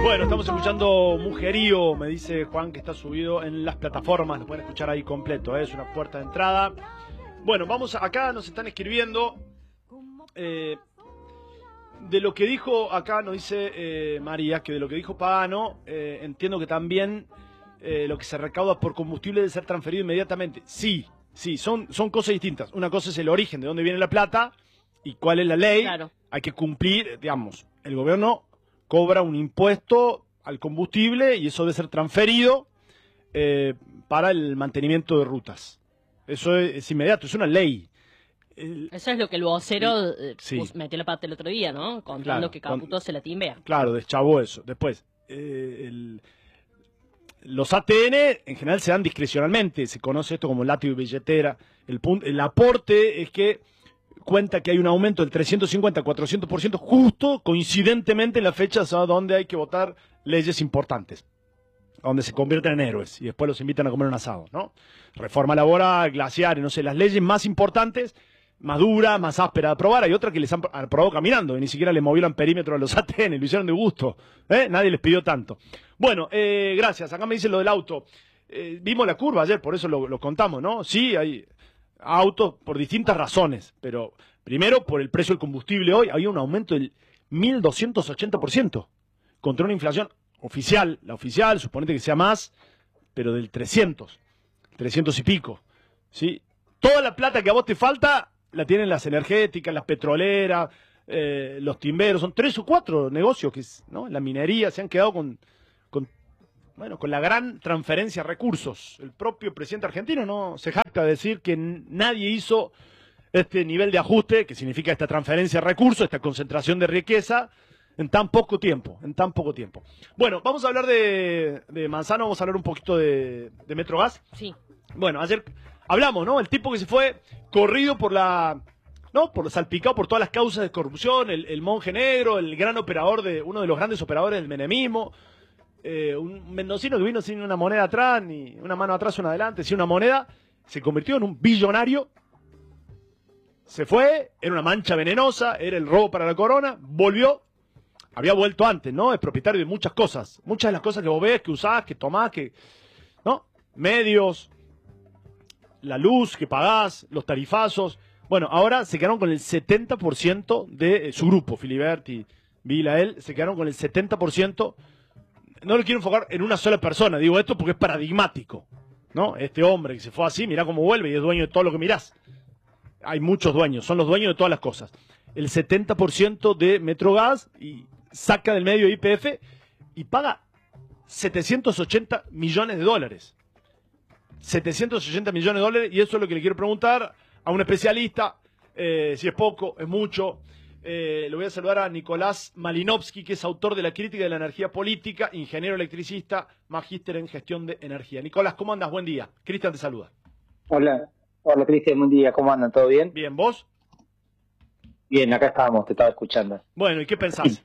Bueno, estamos escuchando Mujerío, me dice Juan, que está subido en las plataformas, lo pueden escuchar ahí completo, es una puerta de entrada. Bueno, vamos acá, nos están escribiendo de lo que dijo, acá nos dice María, que de lo que dijo Pagano, entiendo que también lo que se recauda por combustible debe ser transferido inmediatamente. Sí, son cosas distintas. Una cosa es el origen, de dónde viene la plata y cuál es la ley. Claro. Hay que cumplir, digamos, el gobierno cobra un impuesto al combustible y eso debe ser transferido para el mantenimiento de rutas. Eso es inmediato, es una ley. Eso es lo que el vocero sí. metió la pata el otro día, ¿no? Contando Claro, que Caputo se la timbea. Claro, deschavó eso. Después, los ATN en general se dan discrecionalmente, se conoce esto como látigo y billetera. El aporte es que cuenta que hay un aumento del 350-400% justo, coincidentemente en las fechas donde hay que votar leyes importantes, donde se convierten en héroes y después los invitan a comer un asado, ¿no? Reforma laboral, glaciares, no sé, las leyes más importantes, más duras, más ásperas de aprobar. Hay otras que les han aprobado caminando y ni siquiera le movieron perímetro a los ATN, lo hicieron de gusto, nadie les pidió tanto. Bueno, gracias, acá me dicen lo del auto. Vimos la curva ayer, por eso lo contamos, ¿no? Sí, hay autos por distintas razones, pero primero por el precio del combustible hoy había un aumento del 1.280% contra una inflación oficial, la oficial, suponete que sea más, pero del 300 y pico, ¿sí? Toda la plata que a vos te falta la tienen las energéticas, las petroleras, los timberos, son 3 o 4 negocios que, ¿no? La minería se han quedado con la gran transferencia de recursos. El propio presidente argentino no se jacta de decir que nadie hizo este nivel de ajuste, que significa esta transferencia de recursos, esta concentración de riqueza, en tan poco tiempo. Bueno, vamos a hablar de Manzano, vamos a hablar un poquito de Metrogas. Sí. Bueno, ayer hablamos, ¿no? El tipo que se fue corrido salpicado por todas las causas de corrupción, el monje negro, el gran operador uno de los grandes operadores del menemismo. Un mendocino que vino sin una moneda atrás, ni una mano atrás, una adelante, sin una moneda, se convirtió en un billonario, se fue, era una mancha venenosa, era el robo para la corona, volvió, había vuelto antes, ¿no? Es propietario de muchas cosas, muchas de las cosas que vos ves, que usás, que tomás, ¿no? Medios, la luz que pagás, los tarifazos. Bueno, ahora se quedaron con el 70% de su grupo, Filiberti, Vila, él, se quedaron con el 70%. No lo quiero enfocar en una sola persona, digo esto porque es paradigmático, ¿no? Este hombre que se fue así, mirá cómo vuelve y es dueño de todo lo que mirás. Hay muchos dueños, son los dueños de todas las cosas. El 70% de Metrogas y saca del medio YPF y paga 780 millones de dólares. 780 millones de dólares, y eso es lo que le quiero preguntar a un especialista, si es poco, es mucho. Le voy a saludar a Nicolás Malinovsky, que es autor de La crítica de la energía política, ingeniero electricista, magíster en gestión de energía. Nicolás, ¿cómo andas? Buen día. Cristian te saluda. Hola Cristian, buen día. ¿Cómo andan? ¿Todo bien? Bien, ¿vos? Bien, acá estábamos, te estaba escuchando. Bueno, ¿y qué pensás?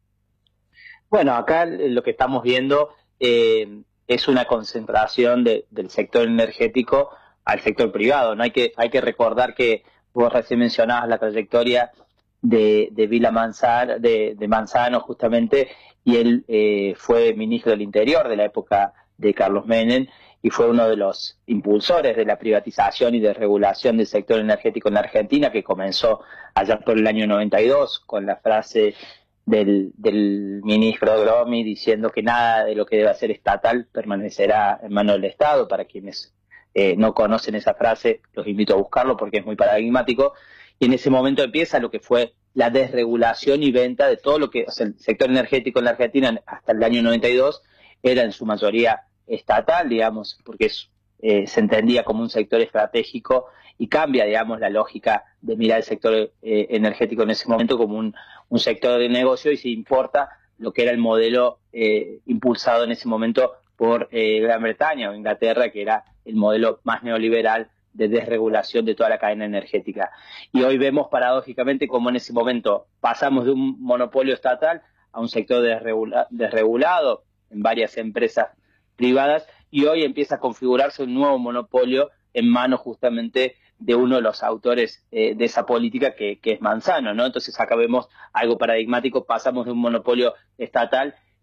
Bueno, acá lo que estamos viendo es una concentración del sector energético al sector privado, ¿no? Hay que recordar que vos recién mencionabas la trayectoria de Vila Manzano, de Manzano justamente, y él fue ministro del Interior de la época de Carlos Menem y fue uno de los impulsores de la privatización y de regulación del sector energético en la Argentina, que comenzó allá por el año 92 con la frase del ministro Gromi diciendo que nada de lo que deba ser estatal permanecerá en manos del Estado. Para quienes no conocen esa frase, los invito a buscarlo porque es muy paradigmático. Y en ese momento empieza lo que fue la desregulación y venta de todo lo que, o sea, el sector energético en la Argentina hasta el año 92 era en su mayoría estatal, digamos, porque se entendía como un sector estratégico y cambia, digamos, la lógica de mirar el sector energético en ese momento como un sector de negocio y se importa lo que era el modelo impulsado en ese momento por Gran Bretaña o Inglaterra, que era el modelo más neoliberal de desregulación de toda la cadena energética. Y hoy vemos paradójicamente cómo en ese momento pasamos de un monopolio estatal a un sector desregulado en varias empresas privadas, y hoy empieza a configurarse un nuevo monopolio en manos justamente de uno de los autores de esa política que es Manzano, ¿no? Entonces acá vemos algo paradigmático, pasamos de un monopolio estatal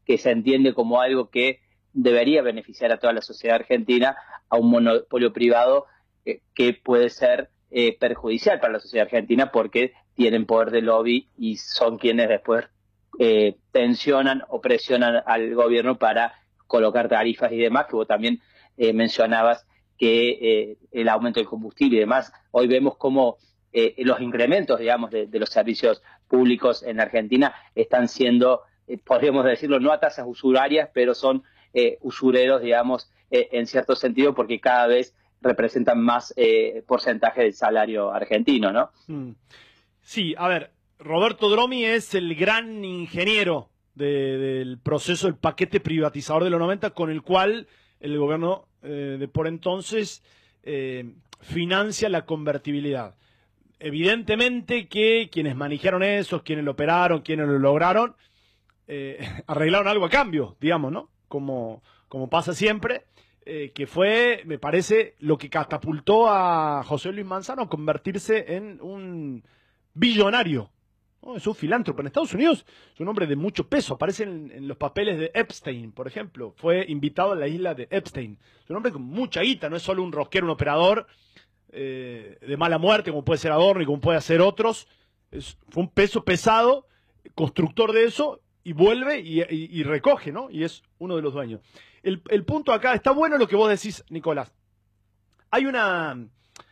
que se entiende como algo que debería beneficiar a toda la sociedad argentina, a un monopolio privado que puede ser perjudicial para la sociedad argentina porque tienen poder de lobby y son quienes después tensionan o presionan al gobierno para colocar tarifas y demás, que vos también mencionabas que el aumento del combustible y demás. Hoy vemos cómo los incrementos, digamos, de los servicios públicos en Argentina están siendo, podríamos decirlo, no a tasas usurarias, pero son usureros, digamos, en cierto sentido, porque cada vez representan más porcentaje del salario argentino, ¿no? Sí, a ver, Roberto Dromi es el gran ingeniero del proceso del paquete privatizador de los 90, con el cual el gobierno de por entonces financia la convertibilidad. Evidentemente que quienes manejaron eso, quienes lo operaron, quienes lo lograron, arreglaron algo a cambio, digamos, ¿no? Como pasa siempre, que fue, me parece, lo que catapultó a José Luis Manzano a convertirse en un billonario, ¿no? Es un filántropo. En Estados Unidos es un hombre de mucho peso, aparece en los papeles de Epstein, por ejemplo, fue invitado a la isla de Epstein. Es un hombre con mucha guita, no es solo un rosquero, un operador de mala muerte, como puede ser Adorno y como puede ser otros. Fue un peso pesado, constructor de eso, y vuelve y recoge, ¿no? Y es uno de los dueños. El punto acá, está bueno lo que vos decís, Nicolás. Hay una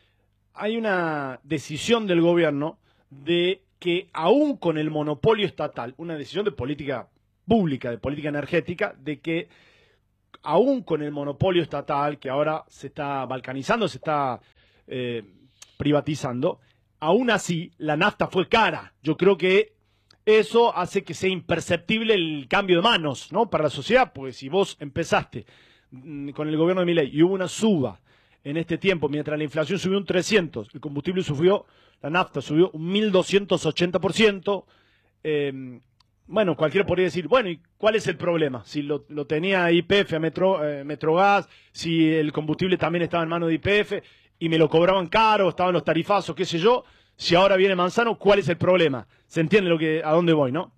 decisión del gobierno de que aún con el monopolio estatal, una decisión de política pública, de política energética, de que aún con el monopolio estatal, que ahora se está balcanizando, se está privatizando, aún así la nafta fue cara. Yo creo que eso hace que sea imperceptible el cambio de manos, ¿no? Para la sociedad, porque si vos empezaste con el gobierno de Milei y hubo una suba en este tiempo, mientras la inflación subió un 300, el combustible subió, la nafta subió un 1.280%, bueno, cualquiera podría decir, bueno, ¿y cuál es el problema? Si lo tenía YPF a Metrogas, si el combustible también estaba en manos de YPF y me lo cobraban caro, estaban los tarifazos, qué sé yo, si ahora viene Manzano, ¿cuál es el problema? ¿Se entiende a dónde voy, no?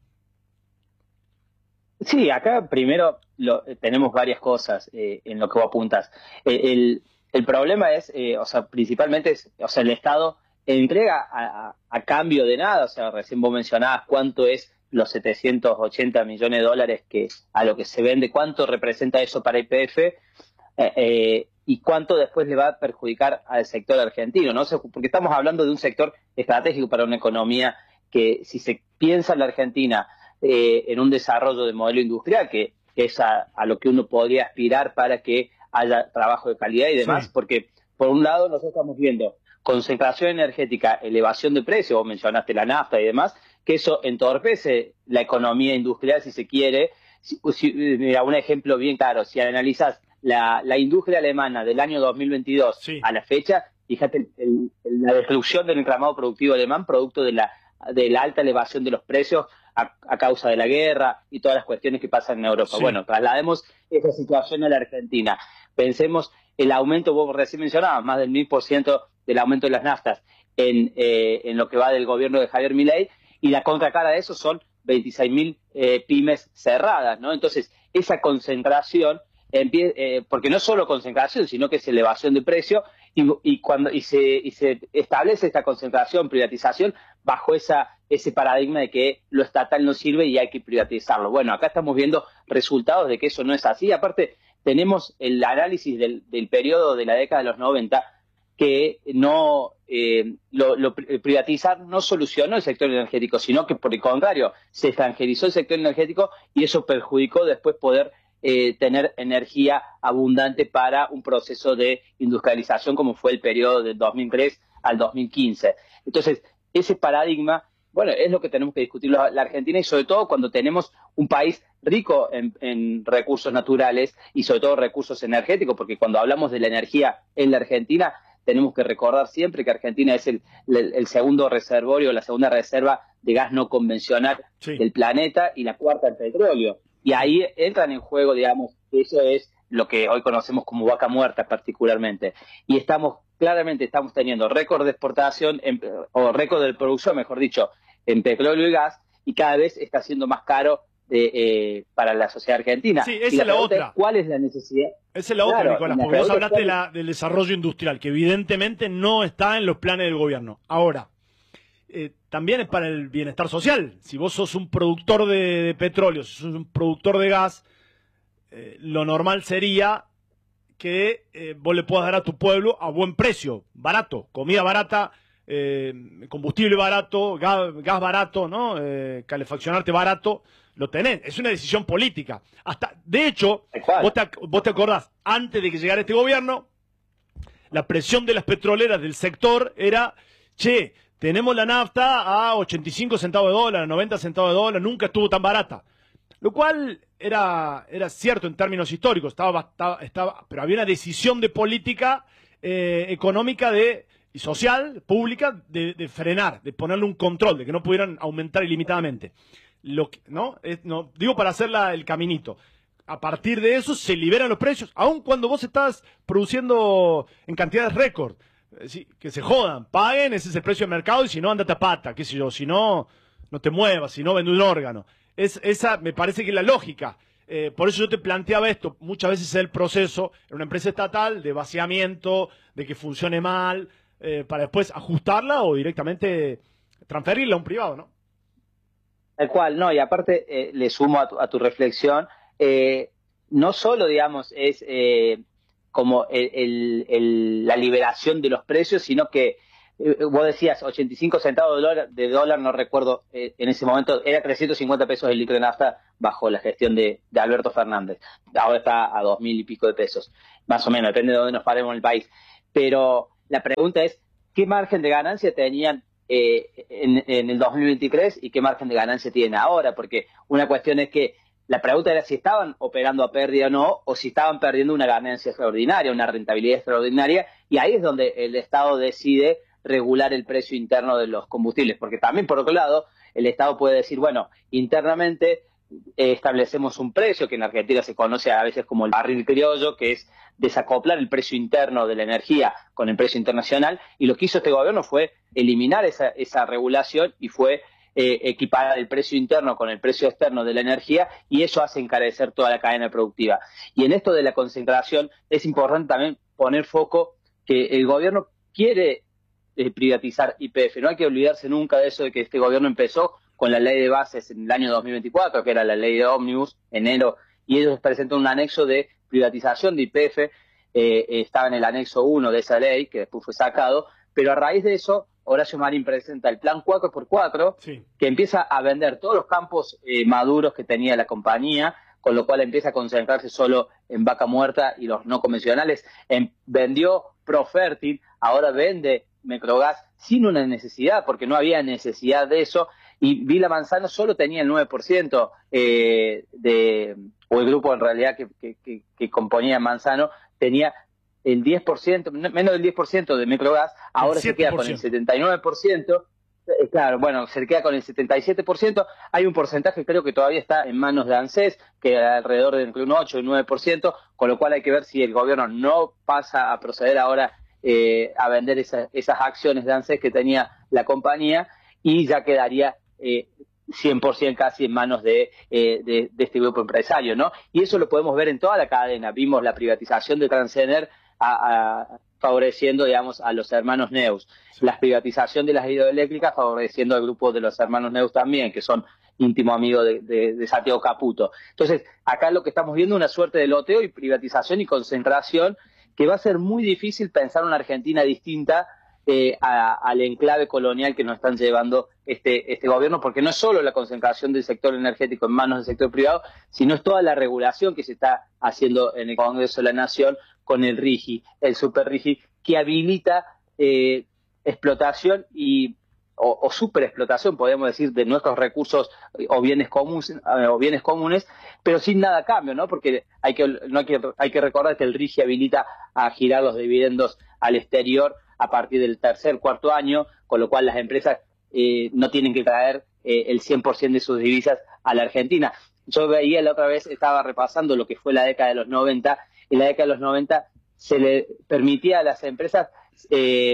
Sí, acá primero tenemos varias cosas en lo que vos apuntas. El problema es, o sea, principalmente es, o sea, el Estado entrega a cambio de nada, o sea, recién vos mencionabas cuánto es los 780 millones de dólares que a lo que se vende, cuánto representa eso para YPF y cuánto después le va a perjudicar al sector argentino, ¿no? O sea, porque estamos hablando de un sector estratégico para una economía que, si se piensa en la Argentina en un desarrollo de modelo industrial, que es a lo que uno podría aspirar para que haya trabajo de calidad y demás, sí. Porque por un lado nosotros estamos viendo concentración energética, elevación de precios, vos mencionaste la nafta y demás, que eso entorpece la economía industrial, si se quiere. Mira, un ejemplo bien claro, si analizas la industria alemana del año 2022 sí. A la fecha, fíjate la destrucción del entramado productivo alemán, producto de la alta elevación de los precios a causa de la guerra y todas las cuestiones que pasan en Europa. Sí. Bueno, traslademos esa situación a la Argentina. Pensemos el aumento, vos recién mencionabas, más del 1000% del aumento de las naftas en lo que va del gobierno de Javier Milei, y la contracara de eso son 26.000 pymes cerradas, ¿no? Entonces, esa concentración, porque no es solo concentración, sino que es elevación de precio, y se establece esta concentración, privatización, bajo ese paradigma de que lo estatal no sirve y hay que privatizarlo. Bueno, acá estamos viendo resultados de que eso no es así. Aparte, tenemos el análisis del periodo de la década de los 90, que no privatizar no solucionó el sector energético, sino que por el contrario se extranjerizó el sector energético y eso perjudicó después poder tener energía abundante para un proceso de industrialización como fue el periodo del 2003 al 2015. Entonces, ese paradigma, bueno, es lo que tenemos que discutir la Argentina, y sobre todo cuando tenemos un país rico en recursos naturales y sobre todo recursos energéticos, porque cuando hablamos de la energía en la Argentina tenemos que recordar siempre que Argentina es el segundo reservorio, la segunda reserva de gas no convencional sí. Del planeta, y la cuarta el petróleo. Y ahí entran en juego, digamos, eso es lo que hoy conocemos como vaca muerta particularmente. Y claramente estamos teniendo récord de exportación, o récord de producción, mejor dicho, en petróleo y gas, y cada vez está siendo más caro para la sociedad argentina. Sí, esa es la otra. ¿Cuál es la necesidad? Esa es la otra, Nicolás, porque vos hablaste del desarrollo industrial, que evidentemente no está en los planes del gobierno. Ahora, también es para el bienestar social. Si vos sos un productor de petróleo, si sos un productor de gas, lo normal sería que vos le puedas dar a tu pueblo a buen precio, barato, comida barata, combustible barato, gas barato, ¿no? Calefaccionarte barato, lo tenés. Es una decisión política. De hecho, vos te acordás, antes de que llegara este gobierno, la presión de las petroleras del sector era, che, tenemos la nafta a 85 centavos de dólar, 90 centavos de dólar, nunca estuvo tan barata. Lo cual era cierto en términos históricos, pero había una decisión de política económica y social, pública, de frenar, de ponerle un control, de que no pudieran aumentar ilimitadamente. ¿No? Digo para hacer el caminito. A partir de eso se liberan los precios, aun cuando vos estás produciendo en cantidades récord. Sí, que se jodan, paguen, ese es el precio de mercado, y si no, andate a pata, qué sé yo, si no, no te muevas, si no, vende un órgano. Esa me parece que es la lógica. Por eso yo te planteaba esto, muchas veces es el proceso en una empresa estatal de vaciamiento, de que funcione mal, para después ajustarla o directamente transferirla a un privado, ¿no? Tal cual, no, y aparte le sumo a tu reflexión, no solo, digamos, es como la liberación de los precios, sino que vos decías 85 centavos de dólar, no recuerdo, en ese momento era 350 pesos el litro de nafta bajo la gestión de Alberto Fernández. Ahora está a 2.000 y pico de pesos, más o menos, depende de dónde nos paremos en el país. Pero la pregunta es, ¿qué margen de ganancia tenían en el 2023 y qué margen de ganancia tienen ahora? Porque una cuestión es que la pregunta era si estaban operando a pérdida o no, o si estaban perdiendo una ganancia extraordinaria, una rentabilidad extraordinaria, y ahí es donde el Estado decide regular el precio interno de los combustibles, porque también, por otro lado, el Estado puede decir, bueno, internamente establecemos un precio que en Argentina se conoce a veces como el barril criollo, que es desacoplar el precio interno de la energía con el precio internacional, y lo que hizo este gobierno fue eliminar esa regulación y fue equiparar el precio interno con el precio externo de la energía, y eso hace encarecer toda la cadena productiva. Y en esto de la concentración es importante también poner foco que el gobierno quiere privatizar YPF. No hay que olvidarse nunca de eso, de que este gobierno empezó con la ley de bases en el año 2024, que era la ley de ómnibus, enero, y ellos presentan un anexo de privatización de YPF, estaba en el anexo 1 de esa ley, que después fue sacado, pero a raíz de eso Horacio Marín presenta el plan 4x4, sí, que empieza a vender todos los campos maduros que tenía la compañía, con lo cual empieza a concentrarse solo en Vaca Muerta y los no convencionales. Vendió Profértil, ahora vende Microgas sin una necesidad, porque no había necesidad de eso, y Vila Manzano solo tenía el 9% o el grupo en realidad que componía Manzano tenía el 10%, menos del 10% de Microgas, ahora se queda con el 79%, claro, bueno, se queda con el 77%, hay un porcentaje creo que todavía está en manos de ANSES, que alrededor de entre un 8 y un 9%, con lo cual hay que ver si el gobierno no pasa a proceder ahora a vender esas acciones de ANSES que tenía la compañía, y ya quedaría 100% casi en manos de este grupo empresario, ¿no? Y eso lo podemos ver en toda la cadena. Vimos la privatización de Transener favoreciendo, digamos, a los hermanos Neus. Sí. La privatización de las hidroeléctricas favoreciendo al grupo de los hermanos Neus también, que son íntimo amigos de Santiago Caputo. Entonces, acá lo que estamos viendo es una suerte de loteo y privatización y concentración que va a ser muy difícil pensar una Argentina distinta al enclave colonial que nos están llevando este gobierno, porque no es solo la concentración del sector energético en manos del sector privado, sino es toda la regulación que se está haciendo en el Congreso de la Nación con el RIGI, el Super RIGI, que habilita explotación o superexplotación, podemos decir, de nuestros recursos o bienes comunes, pero sin nada a cambio, ¿no? Porque hay que recordar que el RIGI habilita a girar los dividendos al exterior a partir del cuarto año, con lo cual las empresas no tienen que traer el 100% de sus divisas a la Argentina. Yo veía la otra vez, estaba repasando lo que fue la década de los 90, en la década de los 90 se le permitía a las empresas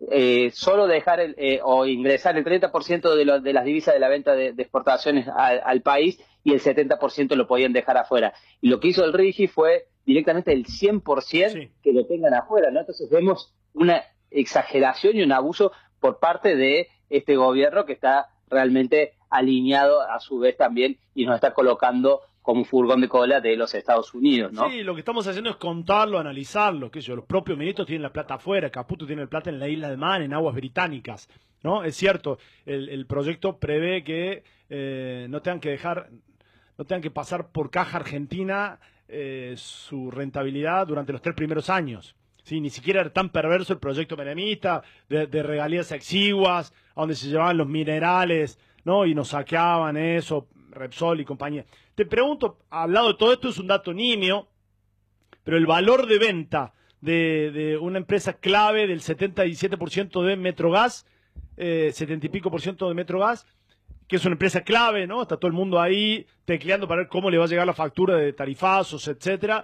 solo dejar o ingresar el 30% de las divisas de la venta de exportaciones al país y el 70% lo podían dejar afuera. Y lo que hizo el RIGI fue directamente el 100% que lo tengan afuera, ¿no? Entonces vemos una exageración y un abuso por parte de este gobierno que está realmente alineado a su vez también y nos está colocando como un furgón de cola de los Estados Unidos, ¿no? Sí, lo que estamos haciendo es contarlo, analizarlo, qué sé yo, los propios ministros tienen la plata afuera, Caputo tiene la plata en la isla de Man, en aguas británicas, ¿no? Es cierto, el proyecto prevé que no tengan que pasar por caja argentina su rentabilidad durante los 3 primeros años. Sí, ni siquiera era tan perverso el proyecto menemista de regalías exiguas, a donde se llevaban los minerales, ¿no? Y nos saqueaban eso, Repsol y compañía. Te pregunto, al lado de todo esto es un dato nimio, pero el valor de venta de una empresa clave del 77% de Metrogas, 70 y pico por ciento de Metrogas, que es una empresa clave, ¿no? Está todo el mundo ahí tecleando para ver cómo le va a llegar la factura de tarifazos, etcétera.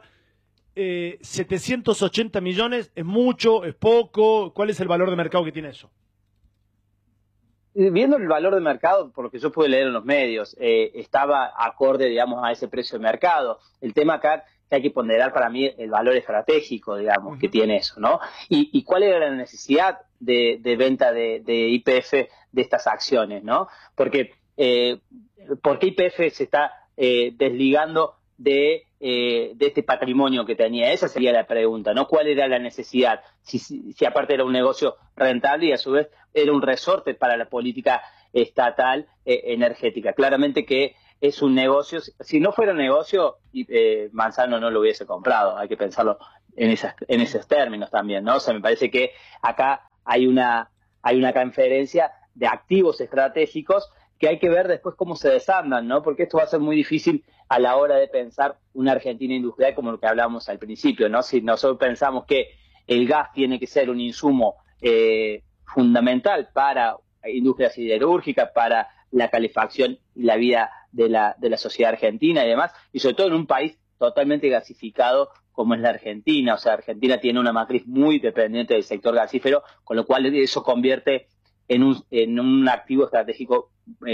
780 millones, ¿es mucho, es poco? ¿Cuál es el valor de mercado que tiene eso? Viendo el valor de mercado, por lo que yo pude leer en los medios, estaba acorde, digamos, a ese precio de mercado. El tema acá que hay que ponderar para mí el valor estratégico, digamos, que tiene eso, ¿no? Y cuál era la necesidad de venta de YPF de estas acciones, ¿no? Porque, ¿por qué YPF se está desligando de este patrimonio que tenía? Esa sería la pregunta, ¿no? ¿Cuál era la necesidad? Si aparte era un negocio rentable y a su vez era un resorte para la política estatal energética. Claramente que es un negocio. Si no fuera un negocio, Manzano no lo hubiese comprado. Hay que pensarlo en esos términos también, ¿no? O sea, me parece que acá hay una transferencia de activos estratégicos que hay que ver después cómo se desandan, ¿no? Porque esto va a ser muy difícil a la hora de pensar una Argentina industrial como lo que hablábamos al principio, ¿no? Si nosotros pensamos que el gas tiene que ser un insumo fundamental para industria siderúrgica, para la calefacción y la vida de la sociedad argentina y demás, y sobre todo en un país totalmente gasificado como es la Argentina. O sea, Argentina tiene una matriz muy dependiente del sector gasífero, con lo cual eso convierte en un activo estratégico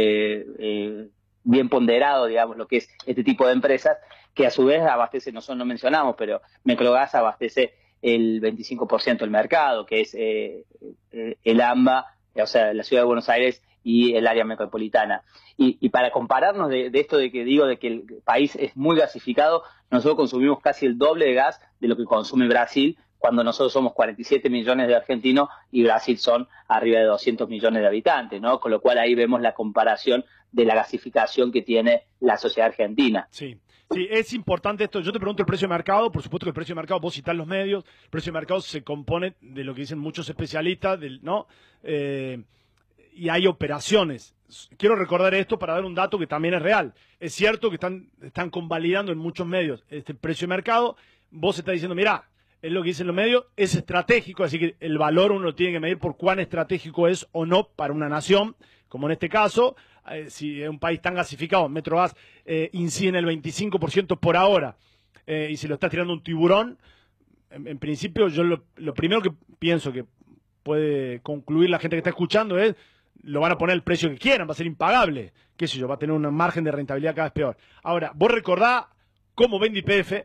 bien ponderado, digamos, lo que es este tipo de empresas, que a su vez abastece, nosotros no mencionamos, pero Metrogas abastece el 25% del mercado, que es el AMBA, o sea, la ciudad de Buenos Aires y el área metropolitana. Y para compararnos de esto de que digo de que el país es muy gasificado, nosotros consumimos casi el doble de gas de lo que consume Brasil, cuando nosotros somos 47 millones de argentinos y Brasil son arriba de 200 millones de habitantes, ¿no? Con lo cual ahí vemos la comparación de la gasificación que tiene la sociedad argentina. Sí. Sí, es importante esto. Yo te pregunto el precio de mercado. Por supuesto que el precio de mercado, vos citás los medios, el precio de mercado se compone de lo que dicen muchos especialistas, ¿no? Y hay operaciones. Quiero recordar esto para dar un dato que también es real. Es cierto que están convalidando en muchos medios este precio de mercado. Vos estás diciendo, mirá, es lo que dicen los medios, es estratégico, así que el valor uno lo tiene que medir por cuán estratégico es o no para una nación, como en este caso. Si es un país tan gasificado, Metrogas incide en el 25% por ahora, y se lo está tirando un tiburón, en principio yo lo primero que pienso que puede concluir la gente que está escuchando es, lo van a poner el precio que quieran, va a ser impagable, qué sé yo, va a tener un margen de rentabilidad cada vez peor. Ahora, vos recordá cómo vende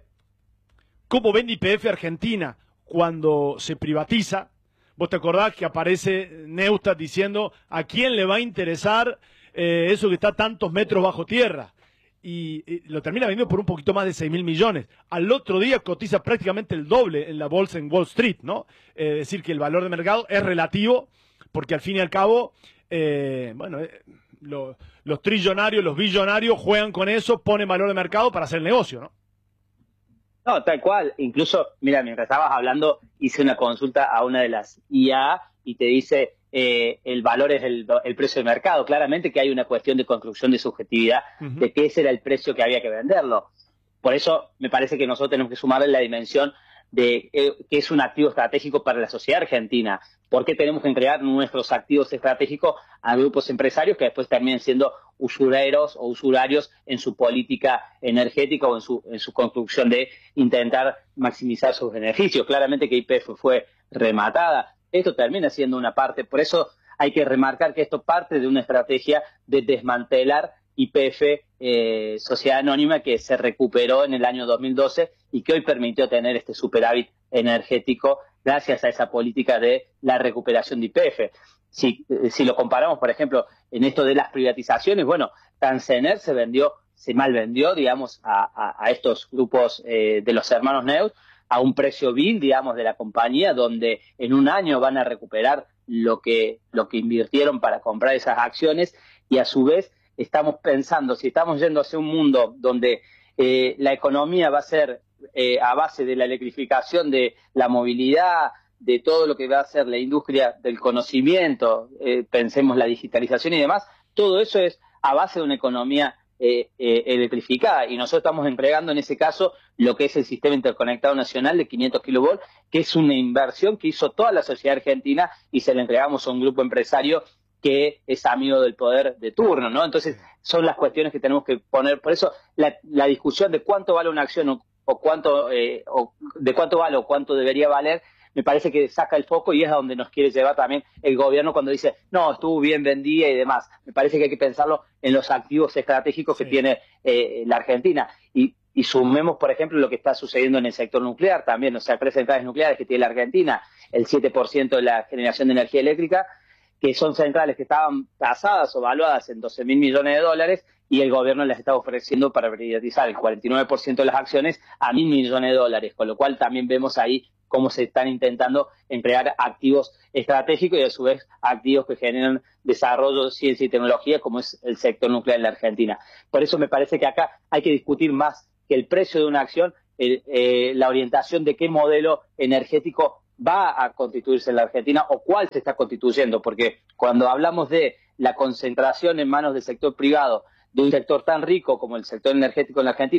YPF Argentina cuando se privatiza. Vos te acordás que aparece Neustadt diciendo a quién le va a interesar eso que está a tantos metros bajo tierra, y lo termina vendiendo por un poquito más de 6.000 millones. Al otro día cotiza prácticamente el doble en la bolsa en Wall Street, ¿no? Es decir, que el valor de mercado es relativo, porque al fin y al cabo, los trillonarios, los billonarios juegan con eso, ponen valor de mercado para hacer el negocio, ¿no? No, tal cual. Incluso, mira, mientras estabas hablando, hice una consulta a una de las IA y te dice el valor es el precio de mercado. Claramente que hay una cuestión de construcción de subjetividad de que ese era el precio que había que venderlo. Por eso me parece que nosotros tenemos que sumarle la dimensión de que es un activo estratégico para la sociedad argentina. ¿Por qué tenemos que entregar nuestros activos estratégicos a grupos empresarios que después terminen siendo usureros o usurarios en su política energética o en su construcción de intentar maximizar sus beneficios? Claramente que YPF fue rematada. esto termina siendo una parte, por eso hay que remarcar que esto parte de una estrategia de desmantelar YPF, Sociedad Anónima, que se recuperó en el año 2012 y que hoy permitió tener este superávit energético gracias a esa política de la recuperación de YPF. Si lo comparamos, por ejemplo, en esto de las privatizaciones, bueno, Transener se malvendió, digamos, a estos grupos de los hermanos Neus a un precio vil, digamos, de la compañía, donde en un año van a recuperar lo que invirtieron para comprar esas acciones, y a su vez estamos pensando, si estamos yendo hacia un mundo donde la economía va a ser a base de la electrificación, de la movilidad, de todo lo que va a ser la industria del conocimiento, pensemos la digitalización y demás, todo eso es a base de una economía electrificada, y nosotros estamos entregando en ese caso lo que es el Sistema Interconectado Nacional de 500 kilovolts, que es una inversión que hizo toda la sociedad argentina y se la entregamos a un grupo empresario que es amigo del poder de turno, ¿no? Entonces son las cuestiones que tenemos que poner. Por eso la discusión de cuánto vale una acción o cuánto de cuánto vale o cuánto debería valer, me parece que saca el foco y es a donde nos quiere llevar también el gobierno cuando dice, no, estuvo bien vendida y demás. Me parece que hay que pensarlo en los activos estratégicos que tiene la Argentina. Y sumemos, por ejemplo, lo que está sucediendo en el sector nuclear también, o sea, 3 centrales nucleares que tiene la Argentina, el 7% de la generación de energía eléctrica, que son centrales que estaban tasadas o valuadas en 12.000 millones de dólares, y el gobierno les está ofreciendo para privatizar el 49% de las acciones a 1.000 millones de dólares, con lo cual también vemos ahí cómo se están intentando emplear activos estratégicos y a su vez activos que generan desarrollo, ciencia y tecnología, como es el sector nuclear en la Argentina. Por eso me parece que acá hay que discutir más que el precio de una acción, la orientación de qué modelo energético va a constituirse en la Argentina o cuál se está constituyendo, porque cuando hablamos de la concentración en manos del sector privado, de un sector tan rico como el sector energético en la Argentina,